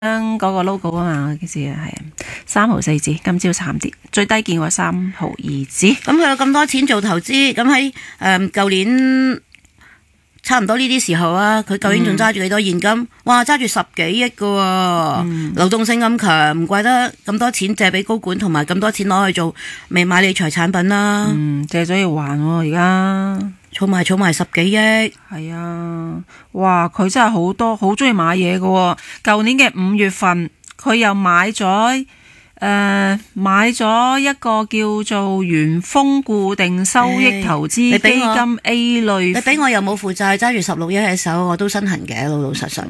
嗰個 logo 啊嘛，其實係3毫4子，今朝慘啲，最低見過3毫2子。 咁佢有咁多錢做投資，咁喺舊年差唔多呢啲時候啊，佢舊年仲揸住幾多現金？哇，揸住10幾億㗎喎，流動性咁強，唔怪得咁多錢借俾高管，同埋咁多錢攞去做未買理財產品啦。 借咗要還喎，而家儲埋10幾億。 係啊，哇！佢真係好多，好中意買嘢㗎喎。舊年嘅5月份，佢又買咗一個叫做元豐固定收益投資基金 A 類。 你俾我又冇負債，揸住16億喺手，我都身痕嘅，老老實實。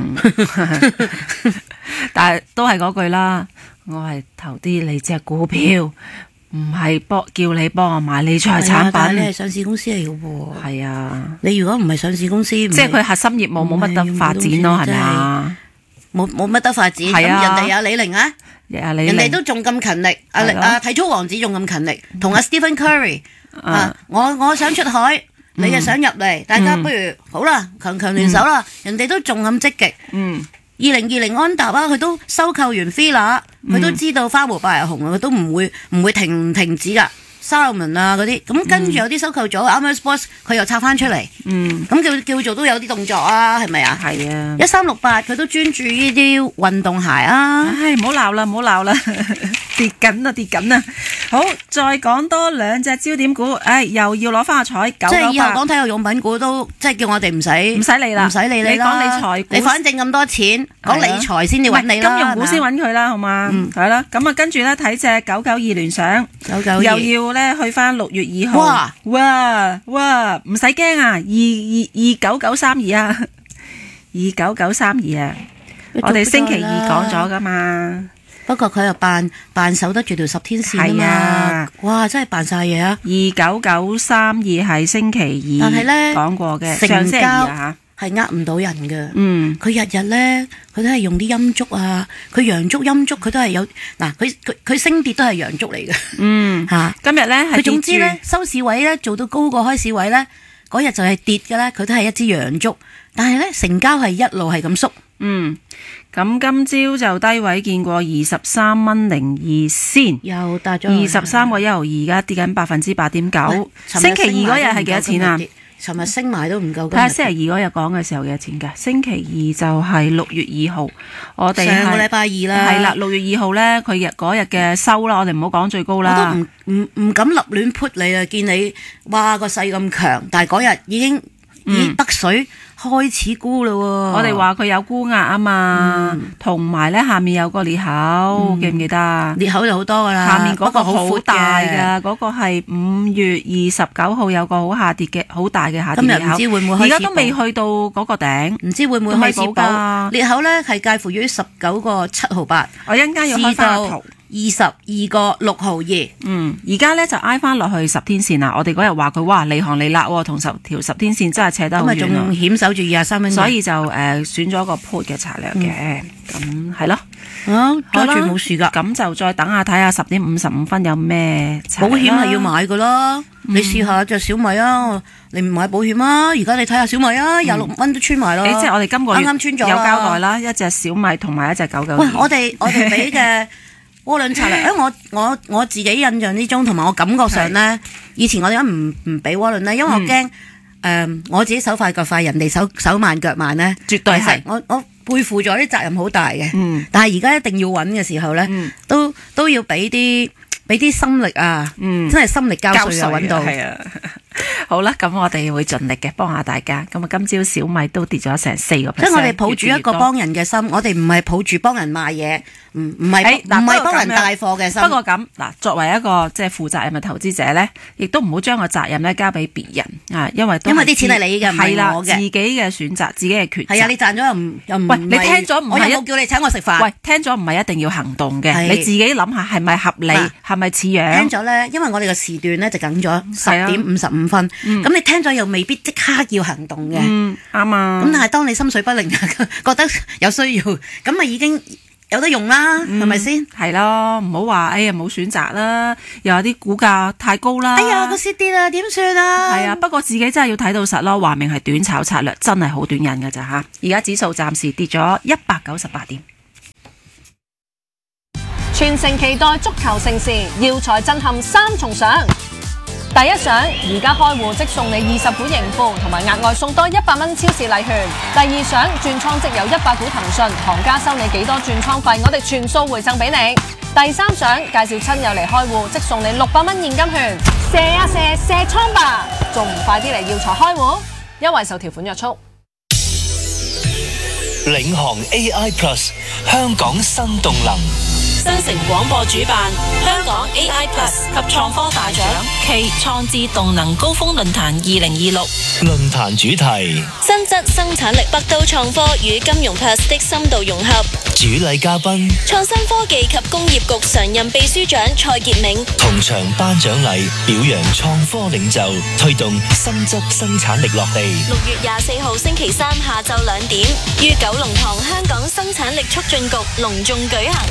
但係都係嗰句啦，我係投啲你隻股票，唔係叫你幫我買理財產品。 但係你係上市公司嚟嘅喎。 係啊， 你如果唔係上市公司，即係佢核心業務冇乜得發展咯，係咪啊？ 冇乜得發展。咁人哋有李寧啊，人哋都仲咁勤力。體操王子仲咁勤力，同阿 Stephen Curry 我想出海，你又想入嚟，大家不如好啦，強聯手啦。人哋都仲咁積極。2020安踏啊，佢都收購完 Fila，佢都知道花無百日紅啊，佢都唔會停止噶。Salomon 啊嗰啲，咁跟住有啲收購咗 Amer Sports， 佢又拆翻出嚟，咁叫做都有啲動作啊，係咪啊？係啊，1368佢都專注呢啲運動鞋啊。 唉，唔好鬧啦，跌緊啊！好，再講多2隻焦點股，又要攞翻個彩998。 即係以後講體育用品股都，即係叫我哋唔使理啦，唔使理你啦。 你講理財股， 你反正咁多錢，講理財先至揾你啦。 金融股先揾佢啦，好嘛？係啦，咁啊跟住咧睇隻992聯想，992又要咧去翻6月2號。哇！唔使驚啊，29932啊，29932啊，我哋星期2講咗噶嘛。 不過佢又扮守得住條10天線啊嘛。哇，真係扮晒嘢啊 ！29932係星期2，但係咧講過嘅成交係呃唔到人嘅。佢日日咧，佢都係用啲陰燭啊，佢陽燭陰燭，佢都係有嗱，佢升跌都係陽燭嚟嘅。 今日咧佢總之咧收市位咧做到高過開市位咧，嗰日就係跌嘅咧，佢都係一支陽燭，但係咧成交係一路係咁縮。 咁今朝就低位見過23蚊02仙， 又達咗 23個1毫2，而家跌緊8.9%。星期2嗰日係幾多錢啊？ 尋日升埋都唔夠。 睇下星期2嗰日講嘅時候幾多錢㗎？星期2就係6月2號，我哋上個禮拜2啦。 係啦，6月2號咧，佢嗰日嘅收啦，我哋唔好講最高啦。 我都唔敢立亂 put 你啊！見你哇個勢咁強，但係嗰日已經北水開始沽啦喎。 我哋話佢有沽壓啊嘛，同埋咧下面有個裂口，記唔記得啊？ 裂口就好多噶啦， 下面嗰個好大㗎，嗰個係5月29號有個好大嘅下跌裂口。 今日唔知會唔會開始？ 而家都未去到嗰個頂， 唔知會唔會開始補？裂口咧係介乎於19個7毫8， 我一陣間要開翻個圖。 22個6毫2， 而家咧就挨翻落去10天線啦。我哋嗰日話佢哇離行離辣喎，同條10天線真係扯得好遠。 咁咪仲險守住23蚊， 所以就選咗個 put 嘅策略嘅，咁係咯。 揸住冇事噶。 咁就再等下睇下10點55分有咩保險係要買噶啦。你試下隻小米啊，你唔買保險啊？而家你睇下小米啊，26蚊都穿埋咯。 即係我哋今個月啱穿咗有交代啦，一隻小米同埋一隻992。 喂，我哋俾嘅窩輪策略，我自己印象之中，同埋我感覺上咧，以前我點解唔俾窩輪咧？因為我驚我自己手快腳快，人哋手慢腳慢咧， 絕對係我背負咗啲責任好大嘅。但係而家一定要揾嘅時候咧，都要俾啲心力啊，真係心力交瘁啊，揾到。 好啦，咁我哋會盡力嘅幫下大家。咁啊，今朝小米都跌咗成4%。 即係我哋抱住一個幫人嘅心，我哋唔係抱住幫人賣嘢，唔係幫人帶貨嘅心。 不過咁嗱，作為一個即係負責任嘅投資者咧，亦都唔好將個責任咧交俾別人啊，因為啲錢係你嘅，唔係我嘅。 自己嘅選擇，自己嘅抉擇。 係啊，你賺咗又唔喂，你聽咗唔係？ 我有冇叫你請我食飯？ 喂，聽咗唔係一定要行動嘅，你自己諗下係咪合理，係咪似樣？ 聽咗咧，因為我哋嘅時段咧就緊咗10點55分，咁你聽咗又未必即刻要行動嘅， 啱啊。 咁但係當你心水不寧，覺得有需要，咁咪已經有得用啦，係咪先？ 係咯，唔好話冇選擇啦，又有啲股價太高啦。 個市跌啦，點算啊？ 係啊，不過自己真係要睇到實咯，話明係短炒策略，真係好短癮㗎咋吓。而家指數暫時跌咗198點。 全城期待足球盛事，耀才震撼3重賞。第一賞，而家開戶即送你20股盈富，同埋額外送多100蚊超市禮券。第二賞，轉倉即有100股騰訊，行家收你幾多轉倉費，我哋全數回贈俾你。第三賞，介紹親友嚟開戶即送你600蚊現金券，射啊射，射倉吧，仲唔快啲嚟耀才開戶？優惠受條款約束。 領航 AI Plus 香港新動能。 新城廣播主辦香港 AI Plus 及創科大獎暨創智動能高峰論壇2026。 論壇主題： 新質生產力北都創科與金融 Plus 的深度融合。 主禮嘉賓： 創新科技及工業局常任秘書長蔡潔明。 同場頒獎禮表揚創科領袖，推動新質生產力落地。 6月24號星期三下晝2點，於九龍塘香港生產力促進局隆重舉行。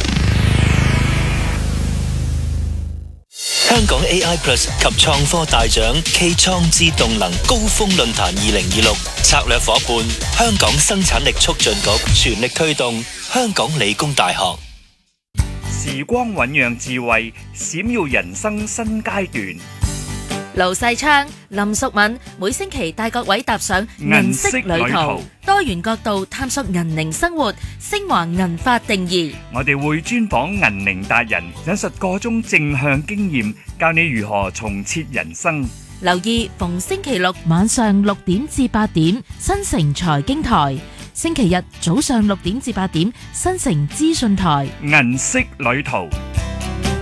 香港 AI Plus 及創科大獎暨創智動能高峰論壇2026策略夥伴香港生產力促進局，全力推動香港理工大學。 時光醞釀智慧，閃耀人生新階段。 盧世昌、林淑敏每星期帶各位踏上銀色旅途，多元角度探索銀齡生活，升華銀髮定義。 我哋會專訪銀齡達人，引述各種正向經驗，教你如何重設人生。 留意逢星期六晚上6點至8點，新城財經台；星期日早上6點至8點，新城資訊台。 銀色旅途。